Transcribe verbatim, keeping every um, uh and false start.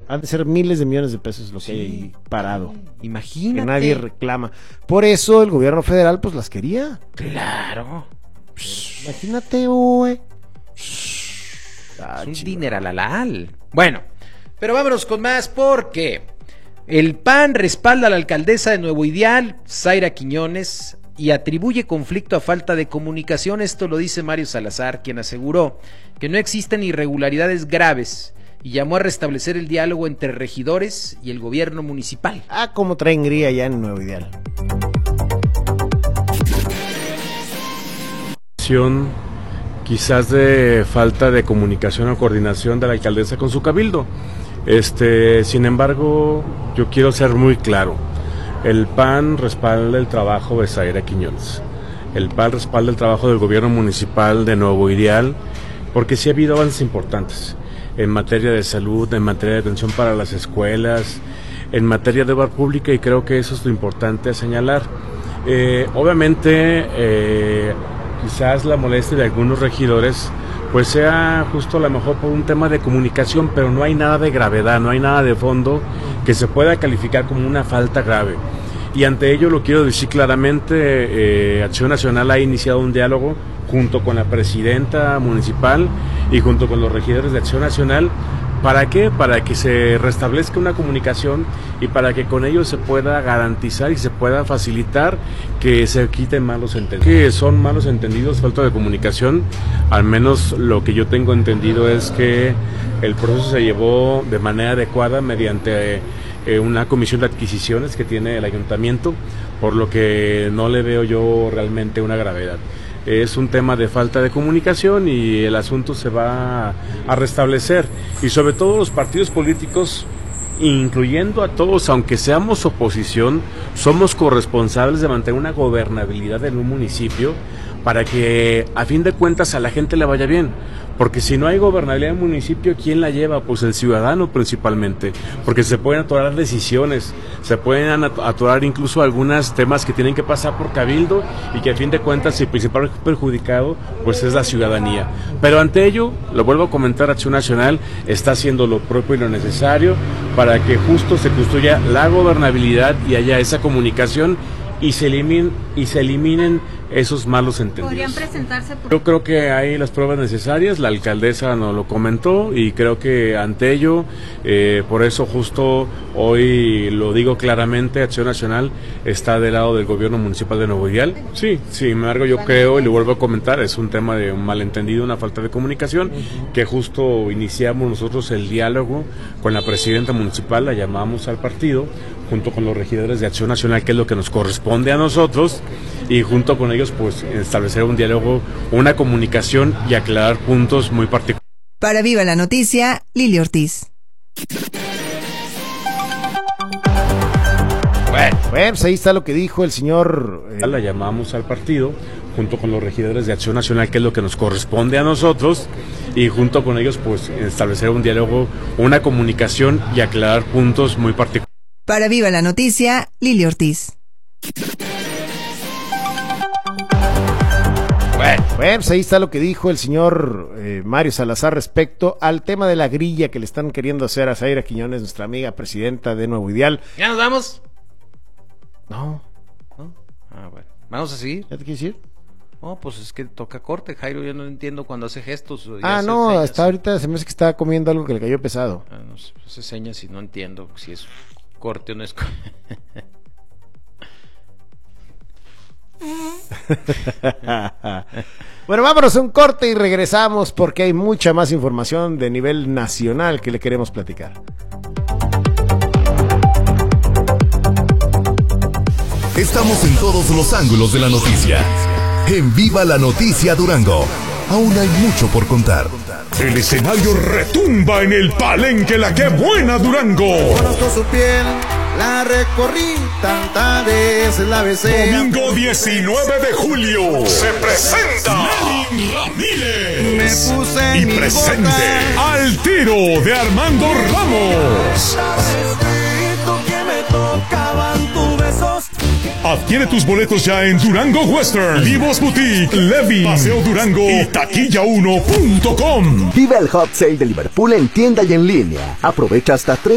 Han de ser miles de millones de pesos lo que Sí. hay ahí parado. Imagínate. Que nadie reclama. Por eso el gobierno federal pues las quería. Claro. Imagínate, güey. Es un dineral. Bueno, pero vámonos con más porque el P A N respalda a la alcaldesa de Nuevo Ideal, Zaira Quiñones, y atribuye conflicto a falta de comunicación. Esto lo dice Mario Salazar, quien aseguró que no existen irregularidades graves y llamó a restablecer el diálogo entre regidores y el gobierno municipal. Ah, como traen gría ya en Nuevo Ideal. Quizás de falta de comunicación o coordinación de la alcaldesa con su cabildo. Este, sin embargo, yo quiero ser muy claro. El P A N respalda el trabajo de Zaira Quiñones. El P A N respalda el trabajo del gobierno municipal de Nuevo Ideal, porque sí ha habido avances importantes en materia de salud, en materia de atención para las escuelas, en materia de obra pública, y creo que eso es lo importante a señalar. Eh, obviamente, eh, quizás la molestia de algunos regidores pues sea justo a lo mejor por un tema de comunicación, pero no hay nada de gravedad, no hay nada de fondo que se pueda calificar como una falta grave. Y ante ello lo quiero decir claramente, eh, Acción Nacional ha iniciado un diálogo junto con la presidenta municipal y junto con los regidores de Acción Nacional. ¿Para qué? Para que se restablezca una comunicación y para que con ello se pueda garantizar y se pueda facilitar que se quiten malos entendidos. Que son malos entendidos, falta de comunicación, al menos lo que yo tengo entendido es que el proceso se llevó de manera adecuada mediante eh, una comisión de adquisiciones que tiene el ayuntamiento, por lo que no le veo yo realmente una gravedad. Es un tema de falta de comunicación y el asunto se va a restablecer. Y sobre todo los partidos políticos, incluyendo a todos, aunque seamos oposición, somos corresponsables de mantener una gobernabilidad en un municipio para que a fin de cuentas a la gente le vaya bien. Porque si no hay gobernabilidad en el municipio, ¿quién la lleva? Pues el ciudadano principalmente, porque se pueden atorar decisiones, se pueden atorar incluso algunos temas que tienen que pasar por cabildo y que a fin de cuentas el principal perjudicado pues es la ciudadanía. Pero ante ello, lo vuelvo a comentar, Acción Nacional está haciendo lo propio y lo necesario para que justo se construya la gobernabilidad y haya esa comunicación y se eliminen, y se eliminen esos malos entendidos. ¿Podrían presentarse? Por... Yo creo que hay las pruebas necesarias, la alcaldesa nos lo comentó y creo que ante ello, eh, por eso justo hoy lo digo claramente, Acción Nacional está del lado del gobierno municipal de Nuevo Ideal. Sí, sin embargo yo creo, y lo vuelvo a comentar, es un tema de un malentendido, una falta de comunicación, que justo iniciamos nosotros el diálogo con la presidenta municipal, la llamamos al partido, junto con los regidores de Acción Nacional, que es lo que nos corresponde a nosotros, y junto con ellos pues establecer un diálogo, una comunicación y aclarar puntos muy particulares. Para Viva la Noticia, Lili Ortiz. Bueno, bueno, pues ahí está lo que dijo el señor. Eh... La llamamos al partido, junto con los regidores de Acción Nacional, que es lo que nos corresponde a nosotros, y junto con ellos pues establecer un diálogo, una comunicación y aclarar puntos muy particulares. Para Viva la Noticia, Lili Ortiz. Bueno, bueno, pues ahí está lo que dijo el señor eh, Mario Salazar respecto al tema de la grilla que le están queriendo hacer a Zaira Quiñones, nuestra amiga presidenta de Nuevo Ideal. ¿Ya nos vamos? No. ¿No? Ah, bueno. ¿Vamos a seguir? ¿Ya te quieres ir? No, pues es que toca corte, Jairo, yo no entiendo cuando hace gestos. Ah, no, señas. Hasta ahorita se me hace que estaba comiendo algo que le cayó pesado. Ah, no, hace señas y no entiendo si es corte o no es corte. Bueno, vámonos a un corte y regresamos porque hay mucha más información de nivel nacional que le queremos platicar. Estamos en todos los ángulos de la noticia. En Viva la Noticia Durango. Aún hay mucho por contar. El escenario retumba en el Palenque La Qué Buena Durango. Conozco su piel, la recorrí tanta vez, la besé. Domingo diecinueve de julio se presenta Nelly Ramírez. Me puse en y mi presente boca. Al Tiro de Armando Ramos. Que me tocaban tus besos. Adquiere tus boletos ya en Durango Western, Vivos Boutique, Levi, Paseo Durango y taquilla uno punto com. Vive el Hot Sale de Liverpool en tienda y en línea. Aprovecha hasta tres